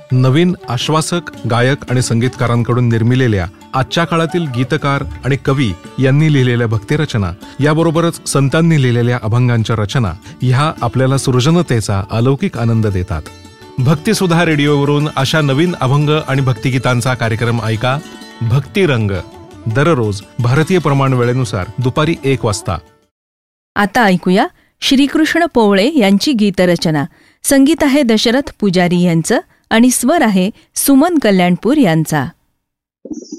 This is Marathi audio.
नवीन आश्वासक गायक आणि संगीतकारांकडून निर्मिलेल्या आजच्या काळातील गीतकार आणि कवी यांनी लिहिलेल्या भक्तिरचना याबरोबरच संतांनी लिहिलेल्या अभंगांच्या रचना ह्या आपल्याला सृजनतेचा अलौकिक आनंद देतात. भक्तिसुधा रेडिओवरून अशा नवीन अभंग आणि भक्तिगीतांचा कार्यक्रम ऐका. भक्तिरंग दररोज भारतीय प्रमाण वेळेनुसार दुपारी 1 वाजता. आता ऐकूया श्रीकृष्ण पोवळे यांची गीतरचना. संगीत आहे दशरथ पुजारी यांचं आणि स्वर आहे सुमन कल्याणपूर यांचा.